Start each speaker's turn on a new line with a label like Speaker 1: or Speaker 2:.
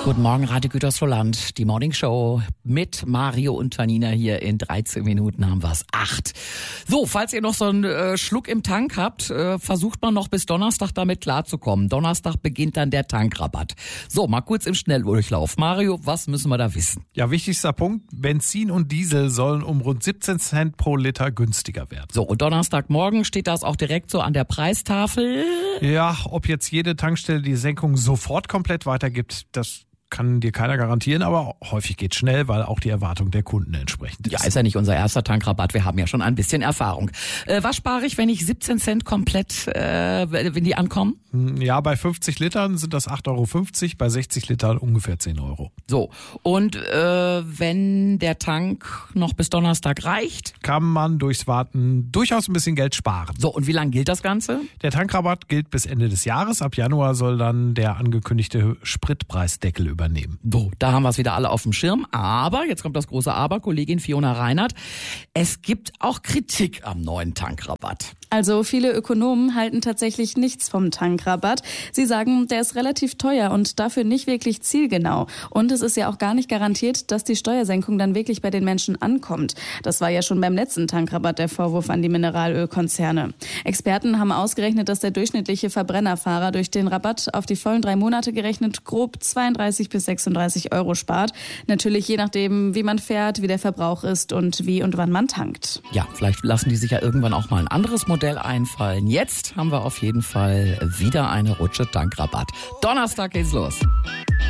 Speaker 1: Guten Morgen, Radio Gütersloh-Land, die Morning Show mit Mario und Janina hier. In 13 Minuten haben wir es 8. So, falls ihr noch so einen Schluck im Tank habt, versucht man noch bis Donnerstag damit klarzukommen. Donnerstag beginnt dann der Tankrabatt. So, mal kurz im Schnelldurchlauf. Mario, was müssen wir da wissen?
Speaker 2: Ja, wichtigster Punkt, Benzin und Diesel sollen um rund 17 Cent pro Liter günstiger werden.
Speaker 1: So, und Donnerstagmorgen steht das auch direkt so an der Preistafel.
Speaker 2: Ja, ob jetzt jede Tankstelle die Senkung sofort komplett weitergibt, das kann dir keiner garantieren, aber häufig geht schnell, weil auch die Erwartung der Kunden entsprechend ist.
Speaker 1: Ja, ist ja nicht unser erster Tankrabatt. Wir haben ja schon ein bisschen Erfahrung. Was spare ich, wenn ich 17 Cent komplett, wenn die ankommen?
Speaker 2: Ja, bei 50 Litern sind das 8,50 €, bei 60 Litern ungefähr 10 €.
Speaker 1: So, und wenn der Tank noch bis Donnerstag reicht?
Speaker 2: Kann man durchs Warten durchaus ein bisschen Geld sparen.
Speaker 1: So, und wie lange gilt das Ganze?
Speaker 2: Der Tankrabatt gilt bis Ende des Jahres. Ab Januar soll dann der angekündigte Spritpreisdeckel übernehmen.
Speaker 1: So, da haben wir es wieder alle auf dem Schirm. Aber, jetzt kommt das große Aber, Kollegin Fiona Reinhardt, es gibt auch Kritik am neuen Tankrabatt.
Speaker 3: Also viele Ökonomen halten tatsächlich nichts vom Tankrabatt. Sie sagen, der ist relativ teuer und dafür nicht wirklich zielgenau. Und es ist ja auch gar nicht garantiert, dass die Steuersenkung dann wirklich bei den Menschen ankommt. Das war ja schon beim letzten Tankrabatt der Vorwurf an die Mineralölkonzerne. Experten haben ausgerechnet, dass der durchschnittliche Verbrennerfahrer durch den Rabatt auf die vollen 3 Monate gerechnet grob 32 bis 36 € spart. Natürlich je nachdem, wie man fährt, wie der Verbrauch ist und wie und wann man tankt.
Speaker 1: Ja, vielleicht lassen die sich ja irgendwann auch mal ein anderes Modell einfallen. Jetzt haben wir auf jeden Fall wieder eine Rutsche Tankrabatt. Donnerstag geht's los.